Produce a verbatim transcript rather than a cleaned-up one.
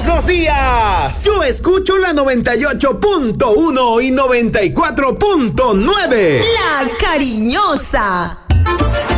todos los días. Yo escucho la noventa y ocho punto uno y noventa y cuatro punto nueve. La Cariñosa.